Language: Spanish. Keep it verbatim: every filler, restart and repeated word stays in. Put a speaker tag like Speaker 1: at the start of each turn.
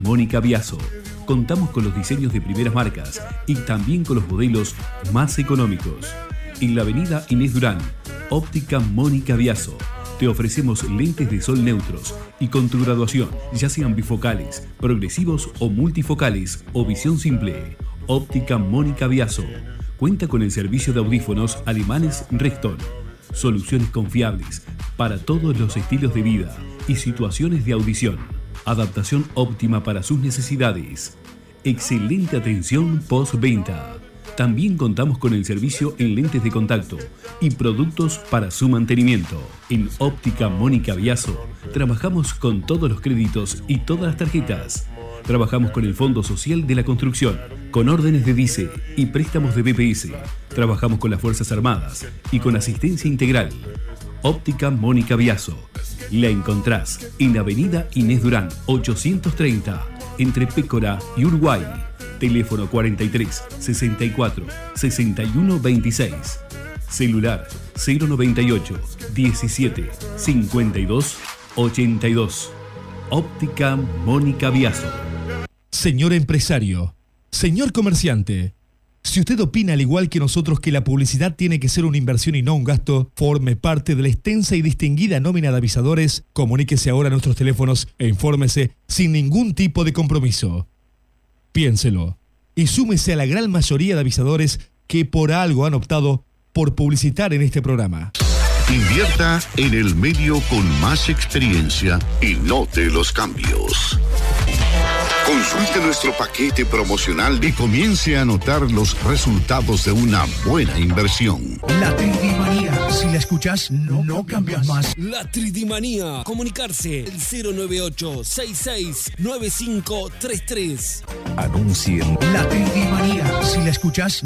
Speaker 1: Mónica Biaso. Contamos con los diseños de primeras marcas y también con los modelos más económicos. En la avenida Inés Durán, Óptica Mónica Biaso. Te ofrecemos lentes de sol neutros y con tu graduación, ya sean bifocales, progresivos o multifocales o visión simple. Óptica Mónica Biaso. Cuenta con el servicio de audífonos alemanes Reston. Soluciones confiables para todos los estilos de vida y situaciones de audición. Adaptación óptima para sus necesidades. Excelente atención postventa. También contamos con el servicio en lentes de contacto y productos para su mantenimiento. En Óptica Mónica Biaso trabajamos con todos los créditos y todas las tarjetas. Trabajamos con el Fondo Social de la Construcción, con órdenes de D I C E y préstamos de B P S. Trabajamos con las Fuerzas Armadas y con asistencia integral. Óptica Mónica Biaso. La encontrás en Avenida Inés Durán, ochocientos treinta, entre Pécora y Uruguay. Teléfono cuarenta y tres, sesenta y cuatro, sesenta y uno veintiséis. Celular cero noventa y ocho, diecisiete, cincuenta y dos, ochenta y dos. Óptica Mónica Biaso.
Speaker 2: Señor empresario, señor comerciante, si usted opina al igual que nosotros que la publicidad tiene que ser una inversión y no un gasto, forme parte de la extensa y distinguida nómina de avisadores, comuníquese ahora a nuestros teléfonos e infórmese sin ningún tipo de compromiso. Piénselo y súmese a la gran mayoría de avisadores que por algo han optado por publicitar en este programa.
Speaker 3: Invierta en el medio con más experiencia y note los cambios. Consulte nuestro paquete promocional y comience a notar los resultados de una buena inversión.
Speaker 4: La Tridimanía. Si la escuchas, no, no cambias más.
Speaker 5: La Tridimanía. Comunicarse el cero nueve ocho, seis seis nueve cinco tres tres.
Speaker 4: Anuncien. La Tridimanía. Si la escuchas,